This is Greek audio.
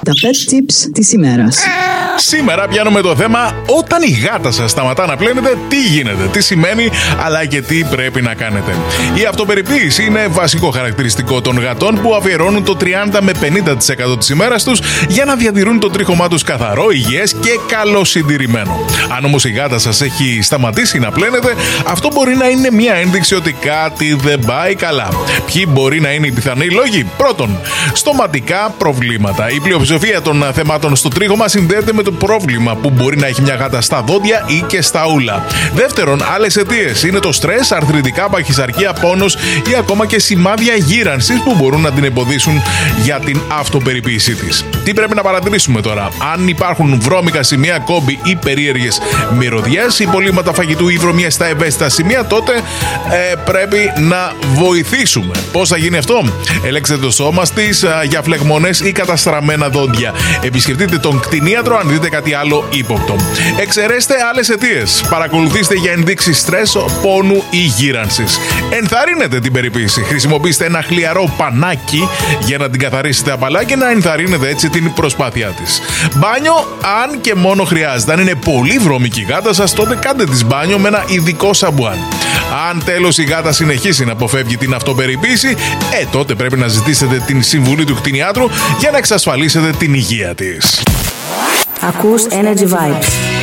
Τα pet tips της ημέρας. Σήμερα πιάνουμε το θέμα όταν η γάτα σας σταματά να πλένεται, τι γίνεται, τι σημαίνει, αλλά και τι πρέπει να κάνετε. Η αυτοπεριποίηση είναι βασικό χαρακτηριστικό των γατών που αφιερώνουν το 30 με 50% της ημέρας τους για να διατηρούν το τρίχωμά τους καθαρό, υγιές και καλοσυντηρημένο. Αν όμως η γάτα σας έχει σταματήσει να πλένεται, αυτό μπορεί να είναι μια ένδειξη ότι κάτι δεν πάει καλά. Ποιοι μπορεί να είναι οι πιθανοί λόγοι? Πρώτον, στοματικά προβλήματα. Η πλειοψηφία των θεμάτων στο τρίχωμα συνδέεται με το πρόβλημα που μπορεί να έχει μια γάτα στα δόντια ή και στα ούλα. Δεύτερον, άλλες αιτίες είναι το στρες, αρθριτικά, παχυσαρκία, πόνος ή ακόμα και σημάδια γύρανσης που μπορούν να την εμποδίσουν για την αυτοπεριποίησή της. Τι πρέπει να παρατηρήσουμε τώρα? Αν υπάρχουν βρώμικα σημεία, κόμπι ή περίεργες μυρωδιές, υπολείμματα φαγητού ή βρωμιές στα ευαίσθητα σημεία, τότε πρέπει να βοηθήσουμε. Πώς θα γίνει αυτό? Ελέγξτε το σώμα της για φλεγμονές ή καταστραμμένα δόντια. Επισκεφτείτε τον κτηνίατρο αν δείτε κάτι άλλο ύποπτο. Εξαιρέστε άλλες αιτίες. Παρακολουθήστε για ενδείξεις στρες, πόνου ή γύρανσης. Ενθαρρύνετε την περιποίηση. Χρησιμοποιήστε ένα χλιαρό πανάκι για να την καθαρίσετε απαλά και να ενθαρρύνετε έτσι την προσπάθειά της. Μπάνιο, αν και μόνο χρειάζεται. Αν είναι πολύ βρώμικη η γάτα σας, τότε κάντε της μπάνιο με ένα ειδικό σαμπουάν. Αν τέλος η γάτα συνεχίσει να αποφεύγει την αυτοπεριποίηση, τότε πρέπει να ζητήσετε την συμβουλή του κτηνιάτρου για να εξασφαλίσετε την υγεία της. Ακούς Energy Vibes.